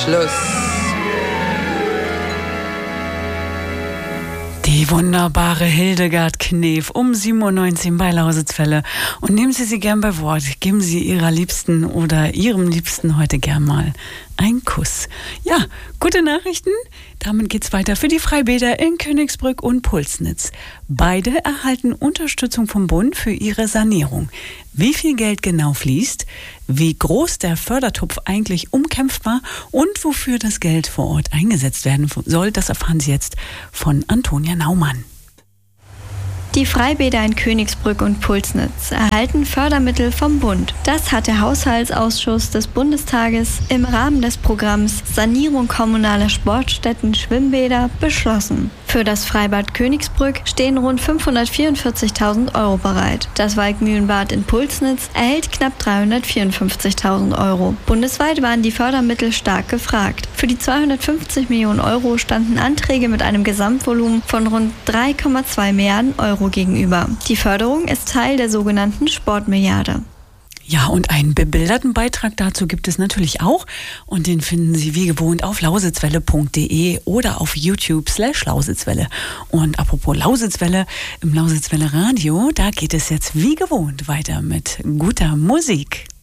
Schluss. Die wunderbare Hildegard Knef um 7.19 Uhr bei Lausitzwelle. Und nehmen Sie sie gern bei Wort. Geben Sie Ihrer Liebsten oder Ihrem Liebsten heute gern mal einen Kuss. Ja, gute Nachrichten. Damit geht's weiter für die Freibäder in Königsbrück und Pulsnitz. Beide erhalten Unterstützung vom Bund für ihre Sanierung. Wie viel Geld genau fließt, wie groß der Fördertopf eigentlich umkämpft war und wofür das Geld vor Ort eingesetzt werden soll, das erfahren Sie jetzt von Antonia Naumann. Die Freibäder in Königsbrück und Pulsnitz erhalten Fördermittel vom Bund. Das hat der Haushaltsausschuss des Bundestages im Rahmen des Programms Sanierung kommunaler Sportstätten Schwimmbäder beschlossen. Für das Freibad Königsbrück stehen rund 544.000 € bereit. Das Waldmühlenbad in Pulsnitz erhält knapp 354.000 €. Bundesweit waren die Fördermittel stark gefragt. Für die 250 Millionen € standen Anträge mit einem Gesamtvolumen von rund 3,2 Milliarden € gegenüber. Die Förderung ist Teil der sogenannten Sportmilliarde. Ja, und einen bebilderten Beitrag dazu gibt es natürlich auch. Und den finden Sie wie gewohnt auf lausitzwelle.de oder auf YouTube/Lausitzwelle. Und apropos Lausitzwelle, im Lausitzwelle Radio, da geht es jetzt wie gewohnt weiter mit guter Musik.